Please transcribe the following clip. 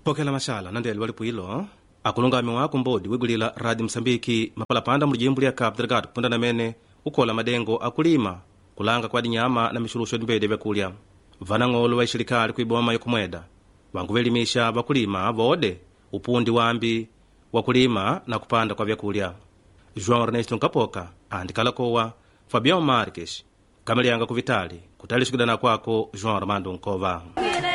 pokela mashala nandeli walipuilo akulungami wako mbodi wigulila radi Msambiki mapalapanda mulijimbu lya Cabo Delgado kupunda namene ukola madengo akulima kulanga kwa dinyama na mishurusho dimbede vyakulya vanang'olo wa ishirikali kuiboma yokumweda wangu velimisha vakulima vode upundi wambi wakulima na kupanda kwa vyakulya. João Ernesto Nkapoka andikala kowa Fabião Marques kamelianga kuvitali kutali shikidana kwako João Armando Nkova.